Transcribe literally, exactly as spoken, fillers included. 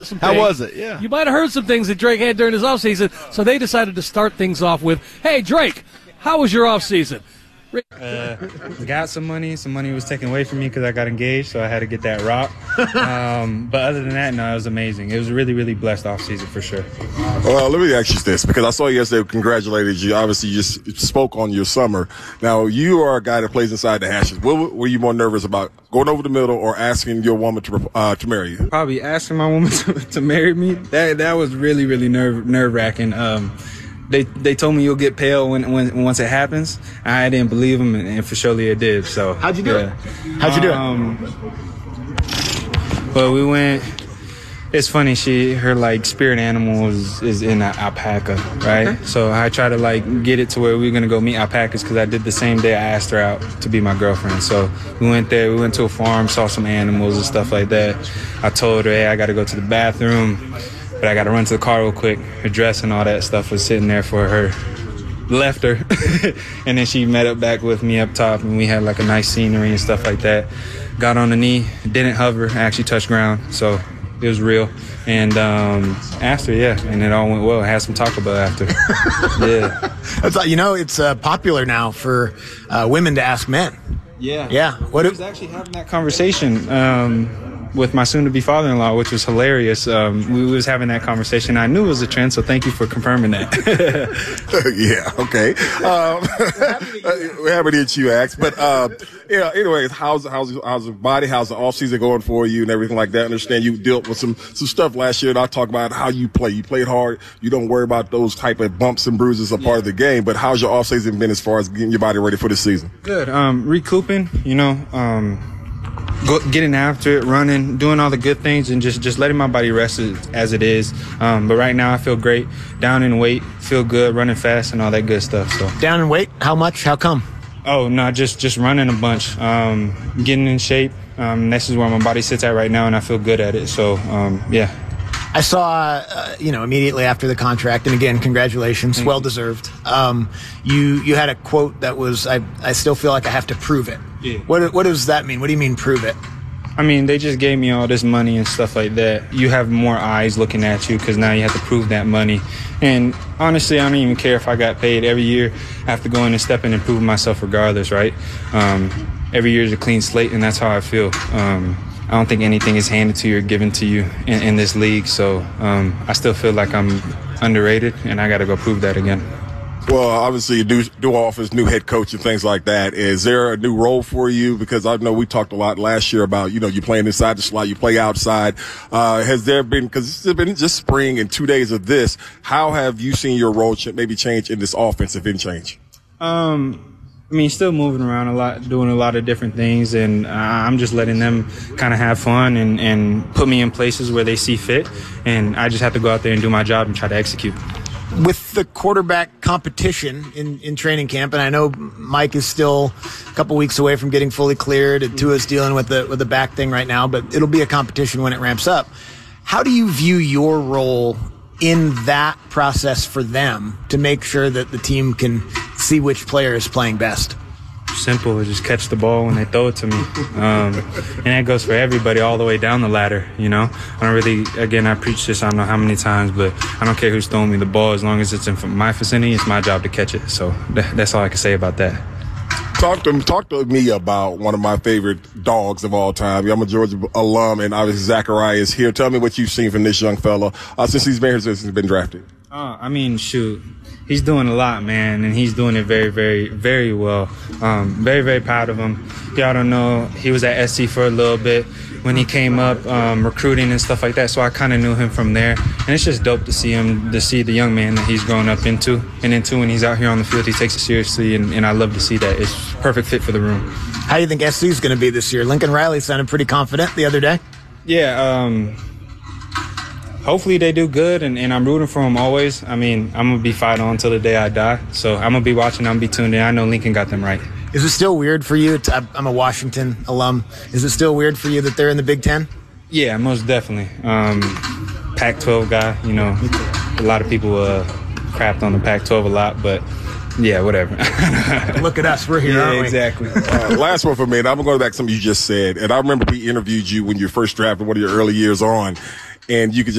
Some How things. was it? Yeah. You might have heard some things that Drake had during his offseason, so they decided to start things off with, hey, Drake, how was your offseason? Uh, got some money. Some money was taken away from me because I got engaged, so I had to get that rock. Um, but other than that, no, it was amazing. It was a really, really blessed off season for sure. Well, let me ask you this, because I saw you yesterday, congratulated you. Obviously, you just spoke on your summer. Now, you are a guy that plays inside the hashes. What were you more nervous about, going over the middle or asking your woman to uh, to marry you? Probably asking my woman to, to marry me. That that was really, really nerve nerve wracking. Um, They they told me you'll get pale when, when once it happens. I didn't believe them, and, and for surely it did. So how'd you do yeah. it? How'd you do um, it? Well, we went. It's funny. She her like spirit animal is, is in an alpaca, right? Okay. So I try to like get it to where we we're gonna go meet alpacas because I did the same day I asked her out to be my girlfriend. So we went there. We went to a farm, saw some animals and stuff like that. I told her, hey, I got to go to the bathroom. But I got to run to the car real quick. Her dress and all that stuff was sitting there for her. Left her. And then she met up back with me up top, and we had like a nice scenery and stuff like that. Got on the knee, didn't hover, actually touched ground. So it was real. And um, asked her, yeah, and it all went well. Had some Taco Bell after. Yeah. That's, you know, it's uh, popular now for uh, women to ask men. Yeah. Yeah. What I was actually having that conversation. Um, with my soon-to-be father-in-law, which was hilarious. Um, we was having that conversation. I knew it was a trend, so thank you for confirming that. Yeah, okay. Um, we're happy that you asked. But, uh, yeah, anyways, how's, how's, how's the body, how's the offseason going for you and everything like that? I understand you dealt with some, some stuff last year, and I'll talk about how you play. You played hard. You don't worry about those type of bumps and bruises a yeah. part of the game. But how's your offseason been as far as getting your body ready for the season? Good. Um, recouping, you know, um, Go, getting after it, running, doing all the good things, and just, just letting my body rest as, as it is. Um, but right now I feel great. Down in weight, feel good, running fast, and all that good stuff. So down in weight? How much? How come? Oh, no, just, just running a bunch, um, getting in shape. Um, this is where my body sits at right now, and I feel good at it. So, um, yeah. I saw, uh, you know, immediately after the contract, and again, congratulations, Thank well deserved. Um, you you had a quote that was, I I still feel like I have to prove it. Yeah. What what does that mean? What do you mean prove it? I mean, they just gave me all this money and stuff like that. You have more eyes looking at you because now you have to prove that money. And honestly, I don't even care if I got paid every year. I have to go in and step in and prove myself regardless, right? Um, every year is a clean slate, and that's how I feel. Um, I don't think anything is handed to you or given to you in, in this league. So um, I still feel like I'm underrated, and I got to go prove that again. Well, obviously, new, new office, new head coach, and things like that. Is there a new role for you? Because I know we talked a lot last year about, you know, you playing inside the slot, you play outside. Uh, has there been, because it's been just spring and two days of this, how have you seen your role ch- maybe change in this offense, if any change? Um, I mean, still moving around a lot, doing a lot of different things, and uh, I'm just letting them kind of have fun and, and put me in places where they see fit, and I just have to go out there and do my job and try to execute. With the quarterback competition in, in training camp, and I know Mike is still a couple weeks away from getting fully cleared, and Tua's dealing with the with the back thing right now, but it'll be a competition when it ramps up. How do you view your role in that process for them to make sure that the team can see which player is playing best? Simple. Just catch the ball when they throw it to me. Um, and that goes for everybody all the way down the ladder, you know. I don't really, again, I preach this I don't know how many times, but I don't care who's throwing me the ball. As long as it's in my vicinity, it's my job to catch it. So that, that's all I can say about that. Talk to talk to me about one of my favorite dogs of all time. I'm a Georgia alum, and obviously Zachariah is here. Tell me what you've seen from this young fella uh, since he's been here, since he's been drafted. Uh, I mean, shoot, he's doing a lot, man, and he's doing it very, very, very well. Um, very, very proud of him. Y'all don't know, he was at S C for a little bit when he came up, um, recruiting and stuff like that, so I kind of knew him from there. And it's just dope to see him, to see the young man that he's grown up into. And then, too, when he's out here on the field, he takes it seriously, and, and I love to see that. It's perfect fit for the room. How do you think S C is going to be this year? Lincoln Riley sounded pretty confident the other day. Yeah, um, hopefully they do good, and, and I'm rooting for them always. I mean, I'm going to be fighting on until the day I die. So I'm going to be watching, I'm going to be tuned in. I know Lincoln got them right. Is it still weird for you? To, I'm a Washington alum. Is it still weird for you that they're in the Big Ten? Yeah, most definitely. Um, Pac twelve guy, you know, a lot of people uh, crapped on the Pac twelve a lot, but yeah, whatever. Look at us. We're here, yeah, aren't we? Exactly. uh, last one for me, and I'm going to go back to something you just said. And I remember we interviewed you when you first drafted one of your early years on. and you could just